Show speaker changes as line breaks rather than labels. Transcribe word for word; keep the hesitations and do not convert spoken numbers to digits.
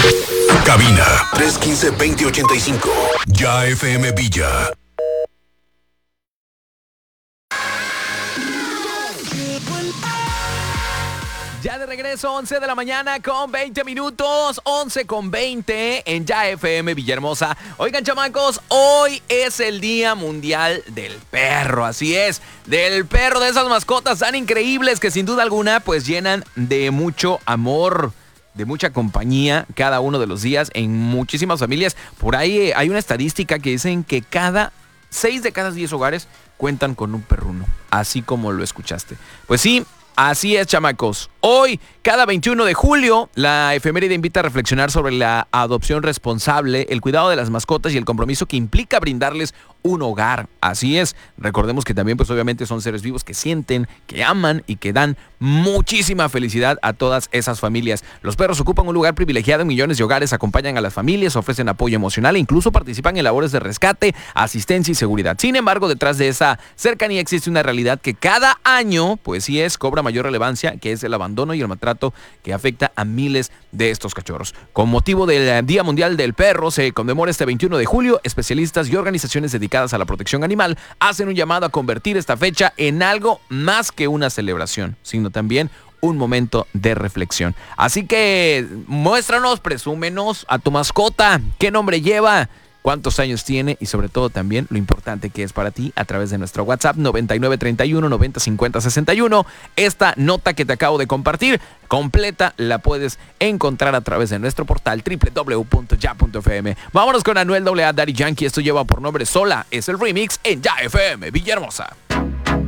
Cabina tres uno cinco, dos cero ocho cinco. Ya F M Villa.
Ya de regreso, once de la mañana con veinte minutos, once con veinte en Ya F M Villahermosa. Oigan, chamacos, hoy es el Día Mundial del Perro, así es, del perro, de esas mascotas tan increíbles que sin duda alguna pues llenan de mucho amor, de mucha compañía cada uno de los días en muchísimas familias. Por ahí eh, hay una estadística que dicen que cada seis de cada diez hogares cuentan con un perruno, así como lo escuchaste. Pues sí, así es, chamacos. Hoy, cada veintiuno de julio, la efeméride invita a reflexionar sobre la adopción responsable, el cuidado de las mascotas y el compromiso que implica brindarles un hogar. Así es. Recordemos que también, pues obviamente, son seres vivos que sienten, que aman y que dan muchísima felicidad a todas esas familias. Los perros ocupan un lugar privilegiado en millones de hogares, acompañan a las familias, ofrecen apoyo emocional e incluso participan en labores de rescate, asistencia y seguridad. Sin embargo, detrás de esa cercanía existe una realidad que cada año, pues sí es, cobra mayor relevancia, que es el abandono y el maltrato que afecta a miles de estos cachorros. Con motivo del Día Mundial del Perro, se conmemora este veintiuno de julio. Especialistas y organizaciones dedicadas a la protección animal hacen un llamado a convertir esta fecha en algo más que una celebración, sino también un momento de reflexión. Así que muéstranos, presúmenos a tu mascota, qué nombre lleva, cuántos años tiene y sobre todo también lo importante que es para ti a través de nuestro WhatsApp noventa y nueve treinta y uno noventa cincuenta sesenta y uno. Esta nota que te acabo de compartir completa la puedes encontrar a través de nuestro portal doble u doble u doble u punto ya punto f m. Vámonos con Anuel A A Daddy Yankee. Esto lleva por nombre Sola. Es el remix en Ya F M Villahermosa.